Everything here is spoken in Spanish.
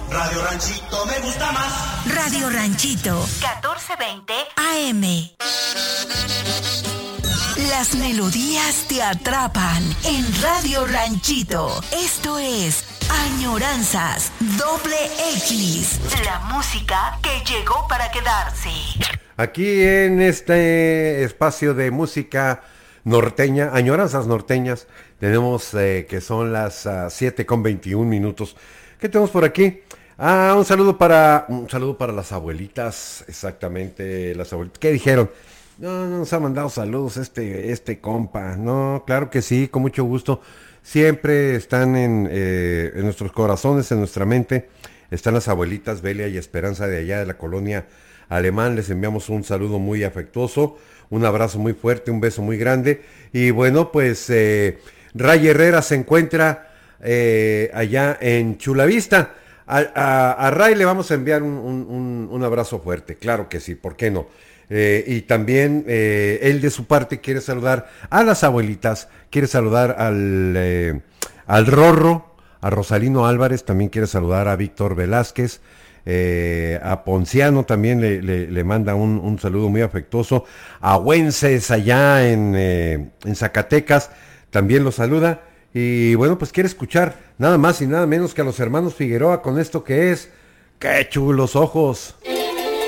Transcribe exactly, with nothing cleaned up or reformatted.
Radio Ranchito me gusta más. Radio Ranchito, catorce veinte A M. Las melodías te atrapan en Radio Ranchito. Esto es Añoranzas Doble X. La música que llegó para quedarse. Aquí en este espacio de música norteña, Añoranzas Norteñas, tenemos eh, que son las uh, siete con veintiún minutos. ¿Qué tenemos por aquí? Ah, un saludo para un saludo para las abuelitas, exactamente, las abuelitas. ¿Qué dijeron? No, no nos ha mandado saludos este este compa. No, claro que sí, con mucho gusto. Siempre están en, eh, en nuestros corazones, en nuestra mente. Están las abuelitas Belia y Esperanza de allá de la colonia Alemán. Les enviamos un saludo muy afectuoso, un abrazo muy fuerte, un beso muy grande. Y bueno, pues eh, Ray Herrera se encuentra eh, allá en Chulavista. A, a, a Ray le vamos a enviar un, un, un abrazo fuerte, claro que sí, ¿por qué no? Eh, y también eh, él de su parte quiere saludar a las abuelitas, quiere saludar al, eh, al Rorro, a Rosalino Álvarez, también quiere saludar a Víctor Velázquez, eh, a Ponciano también le, le, le manda un, un saludo muy afectuoso, a Wences allá en, eh, en Zacatecas, también lo saluda. Y bueno, pues quiere escuchar nada más y nada menos que a los hermanos Figueroa con esto que es ¡Qué chulos ojos!